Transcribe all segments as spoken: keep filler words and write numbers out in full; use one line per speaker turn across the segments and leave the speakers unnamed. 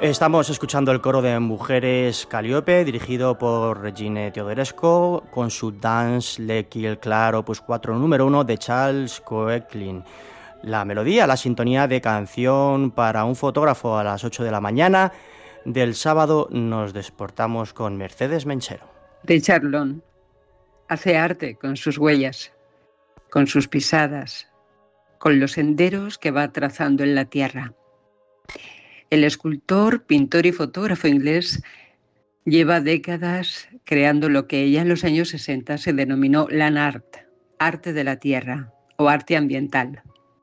Estamos escuchando el coro de mujeres Calliope, dirigido por Regine Teodorescu, con su Dance le Kiel Clar opus cuatro número uno de Charles Koechlin. La melodía, la sintonía de Canción para un fotógrafo a las ocho de la mañana del sábado. Nos desportamos con Mercedes Menchero.
Richard Long hace arte con sus huellas, con sus pisadas, con los senderos que va trazando en la tierra. El escultor, pintor y fotógrafo inglés lleva décadas creando lo que ya en los años sesenta se denominó land art, arte de la tierra o arte ambiental.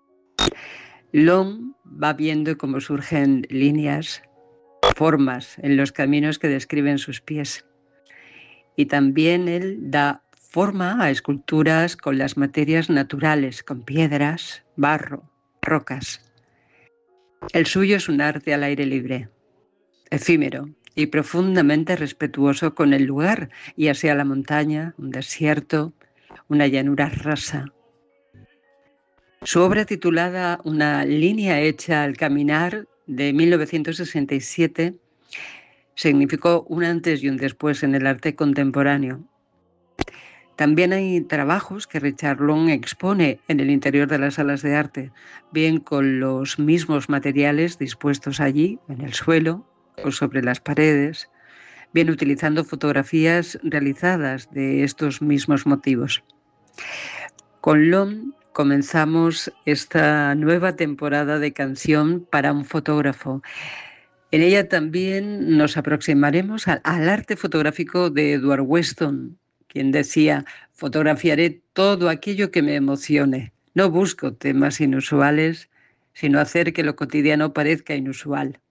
Long va viendo cómo surgen líneas, formas en los caminos que describen sus pies. Y también él da forma a esculturas con las materias naturales, con piedras, barro, rocas. El suyo es un arte al aire libre, efímero y profundamente respetuoso con el lugar, ya sea la montaña, un desierto, una llanura rasa. Su obra titulada Una línea hecha al caminar, de mil novecientos sesenta y siete, significó un antes y un después en el arte contemporáneo. También hay trabajos que Richard Long expone en el interior de las salas de arte, bien con los mismos materiales dispuestos allí, en el suelo o sobre las paredes, bien utilizando fotografías realizadas de estos mismos motivos. Con Long comenzamos esta nueva temporada de Canción para un fotógrafo. En ella también nos aproximaremos al, al arte fotográfico de Edward Weston, quien decía: fotografiaré todo aquello que me emocione. No busco temas inusuales, sino hacer que lo cotidiano parezca inusual.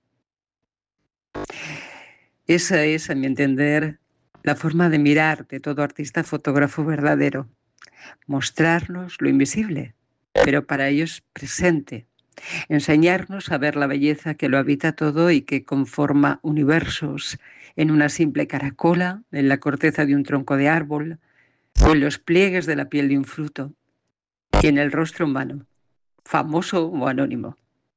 Esa es, a mi entender, la forma de mirar de todo artista fotógrafo verdadero. Mostrarnos lo invisible, pero para ellos presente. Enseñarnos a ver la belleza que lo habita todo y que conforma universos en una simple caracola, en la corteza de un tronco de árbol, o en los pliegues de la piel de un fruto, y en el rostro humano, famoso o anónimo.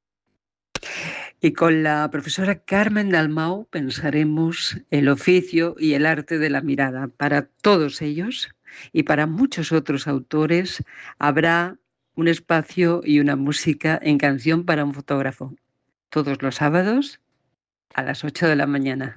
Y con la profesora Carmen Dalmau pensaremos el oficio y el arte de la mirada. Para todos ellos y para muchos otros autores habrá un espacio y una música en Canción para un fotógrafo, todos los sábados a las ocho de la mañana.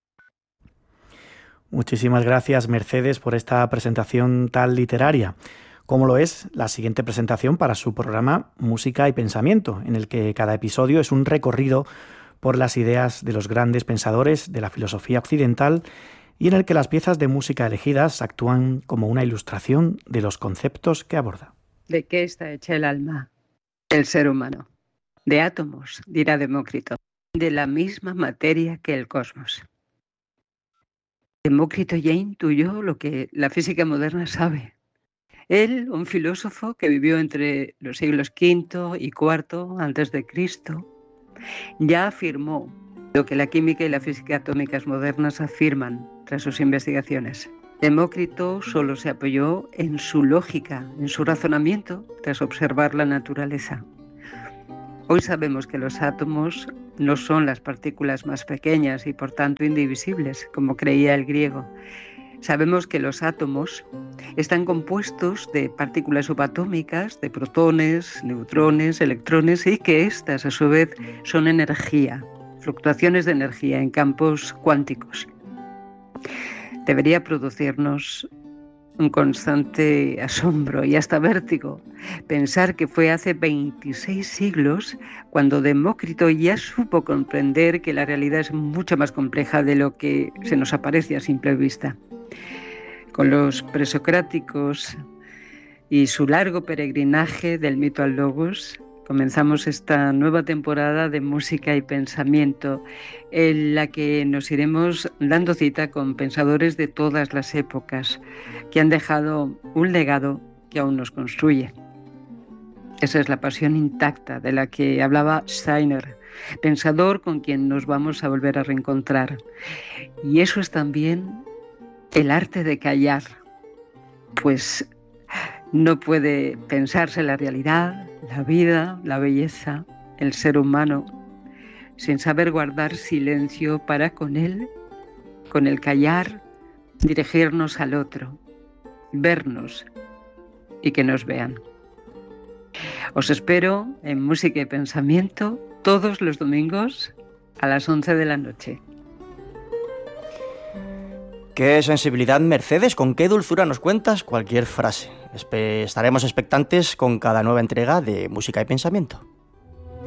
Muchísimas gracias, Mercedes, por esta presentación tan literaria, como lo es la siguiente presentación para su programa Música y Pensamiento, en el que cada episodio es un recorrido por las ideas de los grandes pensadores de la filosofía occidental y en el que las piezas de música elegidas actúan como una ilustración de los conceptos que aborda.
¿De qué está hecha el alma? El ser humano. De átomos, dirá Demócrito, de la misma materia que el cosmos. Demócrito ya intuyó lo que la física moderna sabe. Él, un filósofo que vivió entre los siglos quinto y cuarto antes de Cristo, ya afirmó lo que la química y la física atómicas modernas afirman tras sus investigaciones. Demócrito solo se apoyó en su lógica, en su razonamiento, tras observar la naturaleza. Hoy sabemos que los átomos no son las partículas más pequeñas y por tanto indivisibles, como creía el griego. Sabemos que los átomos están compuestos de partículas subatómicas, de protones, neutrones, electrones, y que éstas a su vez son energía, fluctuaciones de energía en campos cuánticos. Debería producirnos un constante asombro y hasta vértigo pensar que fue hace veintiséis siglos cuando Demócrito ya supo comprender que la realidad es mucho más compleja de lo que se nos aparece a simple vista. Con los presocráticos y su largo peregrinaje del mito al logos, comenzamos esta nueva temporada de música y pensamiento, en la que nos iremos dando cita con pensadores de todas las épocas, que han dejado un legado que aún nos construye. Esa es la pasión intacta de la que hablaba Steiner, pensador con quien nos vamos a volver a reencontrar. Y eso es también el arte de callar, pues no puede pensarse la realidad, la vida, la belleza, el ser humano, sin saber guardar silencio para con él, con el callar, dirigirnos al otro, vernos y que nos vean. Os espero en Música y Pensamiento todos los domingos a las once de la noche.
Qué sensibilidad, Mercedes, con qué dulzura nos cuentas cualquier frase. Espe- estaremos expectantes con cada nueva entrega de Música y Pensamiento.